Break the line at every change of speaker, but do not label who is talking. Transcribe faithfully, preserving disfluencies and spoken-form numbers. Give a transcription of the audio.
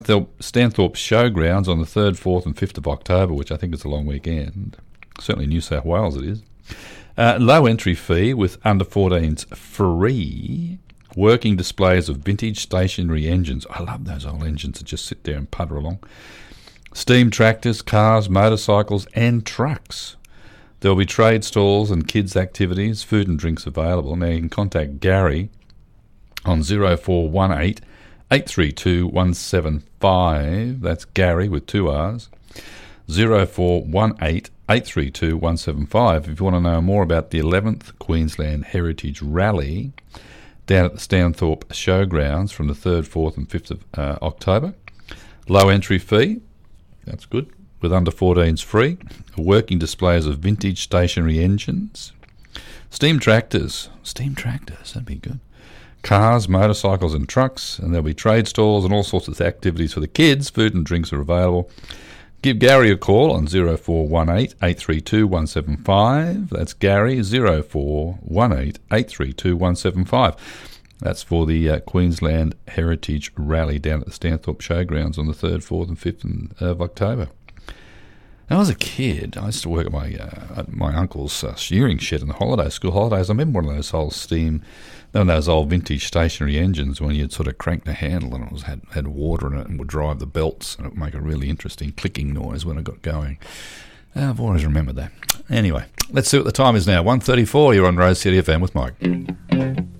The Stanthorpe Showgrounds on the third, fourth and fifth of October, which I think is a long weekend. Certainly New South Wales it is. Uh, low entry fee with under fourteens free. Working displays of vintage stationary engines. I love those old engines that just sit there and putter along. Steam tractors, cars, motorcycles and trucks. There will be trade stalls and kids' activities, food and drinks available. Now you can contact Gary on zero four one eight, eight three two, one seven five. That's Gary with two R's. zero four one eight, eight three two, one seven five. If you want to know more about the eleventh Queensland Heritage Rally down at the Stanthorpe Showgrounds from the third, fourth and fifth of uh, October. Low entry fee. That's good. With under fourteens free. Working displays of vintage stationary engines. Steam tractors. Steam tractors, that'd be good. Cars, motorcycles and trucks. And there'll be trade stalls and all sorts of activities for the kids. Food and drinks are available. Give Gary a call on zero four one eight, eight three two, one seven five. That's Gary, zero four one eight, eight three two, one seven five. That's for the uh, Queensland Heritage Rally down at the Stanthorpe Showgrounds on the third, fourth and fifth of October. When I was a kid, I used to work at my uh, at my uncle's uh, shearing shed in the holiday school holidays. I remember one of those old steam, one of those old vintage stationary engines when you'd sort of crank the handle and it was had, had water in it and would drive the belts and it would make a really interesting clicking noise when it got going. Uh, I've always remembered that. Anyway, let's see what the time is now. one thirty-four, you're on Rose City F M with Mike.